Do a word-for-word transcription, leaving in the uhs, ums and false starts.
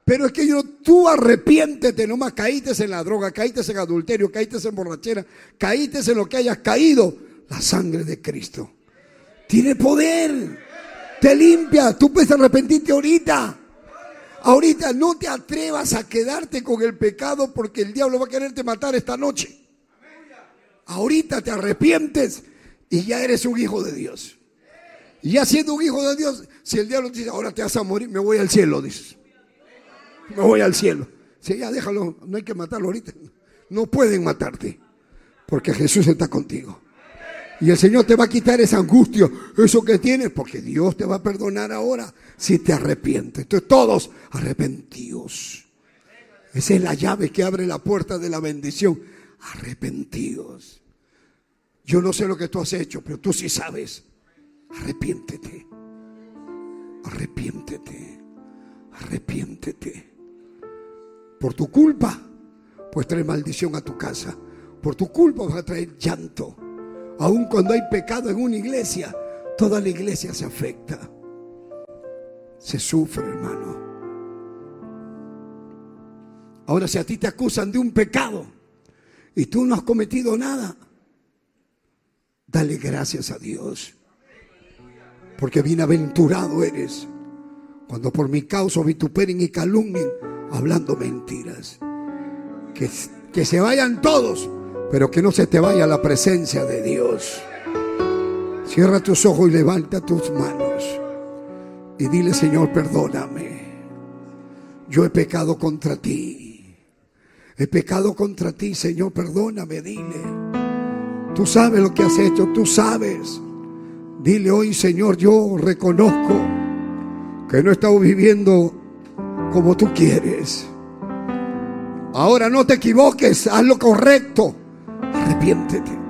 Pero es que yo, tú arrepiéntete nomás, caíste en la droga, caíste en adulterio, caíste en borrachera, caíste en lo que hayas caído. La sangre de Cristo tiene poder, te limpia. Tú puedes arrepentirte ahorita. Ahorita no te atrevas a quedarte con el pecado porque el diablo va a quererte matar esta noche. Ahorita te arrepientes y ya eres un hijo de Dios. Y ya siendo un hijo de Dios, si el diablo te dice, ahora te vas a morir, me voy al cielo, dices. Me voy al cielo. Sí, ya déjalo, no hay que matarlo ahorita. No pueden matarte porque Jesús está contigo. Y el Señor te va a quitar esa angustia, eso que tienes, porque Dios te va a perdonar ahora si te arrepientes. Entonces todos arrepentidos. Esa es la llave que abre la puerta de la bendición. Arrepentidos. Yo no sé lo que tú has hecho, pero tú sí sabes. Arrepiéntete. Arrepiéntete. Arrepiéntete. Por tu culpa, pues trae maldición a tu casa. Por tu culpa vas a traer llanto. Aun cuando hay pecado en una iglesia, toda la iglesia se afecta. Se sufre, hermano. Ahora, si a ti te acusan de un pecado y tú no has cometido nada, dale gracias a Dios. Porque bienaventurado eres cuando por mi causa vituperen y calumnien hablando mentiras. Que, que se vayan todos, pero que no se te vaya la presencia de Dios. Cierra tus ojos y levanta tus manos y dile: Señor, perdóname. Yo he pecado contra ti. He pecado contra ti, Señor, perdóname, dile. Tú sabes lo que has hecho, tú sabes. Dile hoy: Señor, yo reconozco que no he estado viviendo como tú quieres. Ahora no te equivoques, haz lo correcto. Arrepiéntete.